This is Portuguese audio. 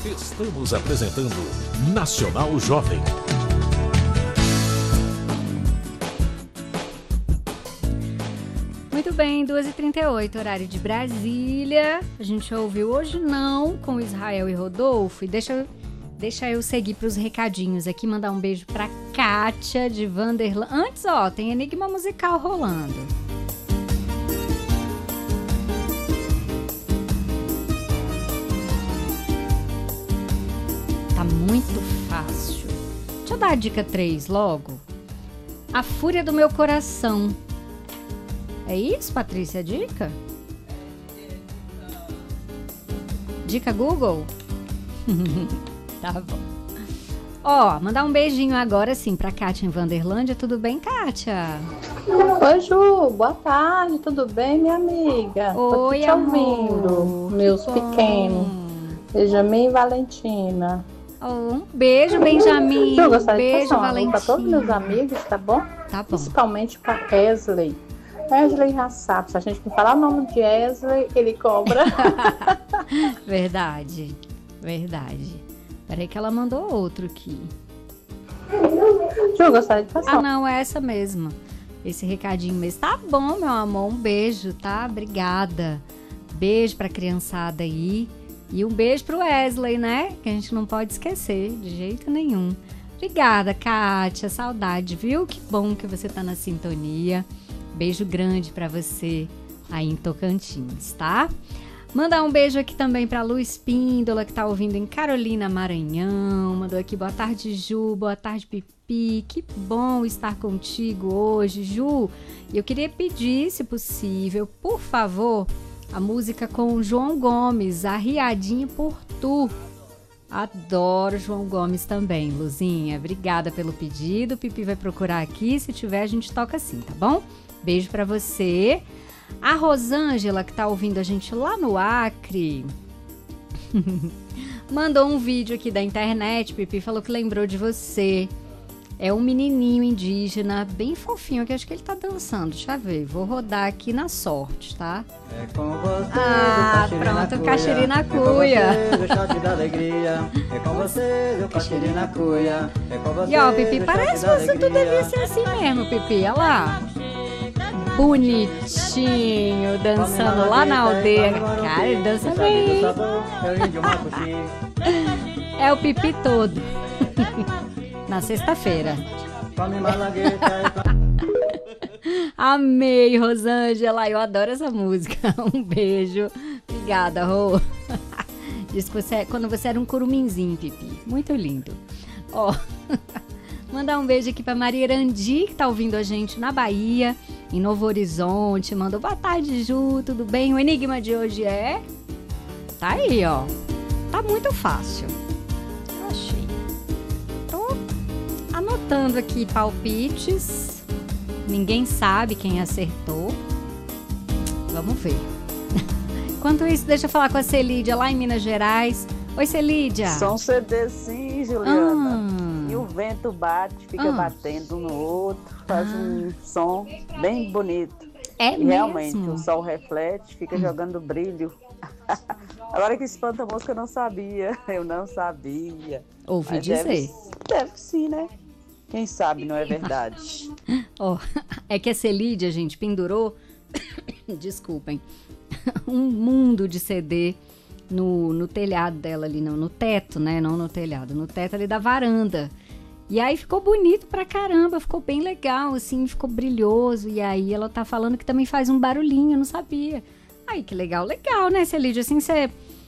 Estamos apresentando Nacional Jovem. Muito bem, 2h38, horário de Brasília. A gente ouviu Hoje Não com Israel e Rodolfo. E deixa eu seguir para os recadinhos aqui, mandar um beijo para Kátia de Vanderlan. Antes, tem Enigma Musical rolando. Tá muito fácil. Deixa eu dar a dica 3 logo. A Fúria do Meu Coração. É isso, Patrícia? Dica? Dica Google? Tá bom. Mandar um beijinho agora sim pra Kátia em Vanderlândia. Tudo bem, Kátia? Oi, Ju. Boa tarde. Tudo bem, minha amiga? Tô Oi, te ouvindo, meus pequenos. Benjamin e Valentina. Um beijo, Benjamin. Ju, gostaria beijo, de passar um alô Valentina. pra todos meus amigos, tá bom? Tá bom. Principalmente pra Wesley. Wesley já sabe, se a gente não falar o nome de Wesley, ele cobra. Verdade. Peraí que ela mandou outro aqui. Ju, gostaria de passar. Não, é essa mesmo. Esse recadinho mesmo. Tá bom, meu amor. Um beijo, tá? Obrigada. Beijo pra criançada aí. E um beijo pro Wesley, né? Que a gente não pode esquecer, de jeito nenhum. Obrigada, Kátia. Saudade, viu? Que bom que você tá na sintonia. Beijo grande pra você aí em Tocantins, tá? Mandar um beijo aqui também pra Lu Espíndola, que tá ouvindo em Carolina, Maranhão. Mandou aqui, boa tarde, Ju. Boa tarde, Pipi. Que bom estar contigo hoje, Ju. E eu queria pedir, se possível, por favor, a música com o João Gomes, Arriadinho por Tu. Adoro João Gomes também, Luzinha. Obrigada pelo pedido. O Pipi vai procurar aqui. Se tiver, a gente toca assim, tá bom? Beijo pra você. A Rosângela, que tá ouvindo a gente lá no Acre, mandou um vídeo aqui da internet, Pipi, falou que lembrou de você. É um menininho indígena, bem fofinho, que acho que ele tá dançando. Deixa eu ver, vou rodar aqui na sorte, tá? É com você, pronto, Caxiri na Cuia. É com você, o Caxiri na Cuia. É com você, E Pipi, parece que tu devia ser assim mesmo, Pipi, olha lá. Bonitinho, dançando lá na aldeia. Cara, ele dança bem. É o Pipi todo. Na sexta-feira. Amei, Rosângela. Eu adoro essa música. Um beijo. Obrigada, Rô. Diz que quando você era um curuminzinho, Pipi. Muito lindo. Mandar um beijo aqui pra Maria Erandi, que tá ouvindo a gente na Bahia, em Novo Horizonte. Mandou boa tarde, Ju. Tudo bem? O enigma de hoje é... Tá aí, Tá muito fácil. Eu achei. Anotando aqui palpites. Ninguém sabe quem acertou. Vamos ver. Enquanto isso, deixa eu falar com a Celídia lá em Minas Gerais. Oi, Celídia. São CD sim, Juliana. E o vento bate, fica batendo um no outro, faz um som bem bonito. É e mesmo? Realmente, o sol reflete, fica jogando brilho. Agora que espanta a música, eu não sabia. Ouvi dizer. Deve sim, né? Quem sabe não é verdade. É que a Celídia, gente, pendurou, desculpem, um mundo de CD no telhado dela ali, não, no teto, né? Não no telhado, no teto ali da varanda. E aí ficou bonito pra caramba, ficou bem legal, assim, ficou brilhoso. E aí ela tá falando que também faz um barulhinho, eu não sabia. Aí, que legal, né, Celídia? Assim, você